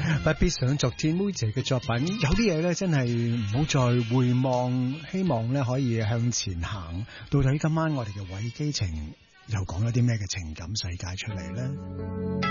不必想昨天妹姐嘅作品，有啲嘢咧真係唔好再回望，希望咧可以向前行。到底今晚我哋嘅韋基情又講咗啲咩嘅情感世界出嚟咧？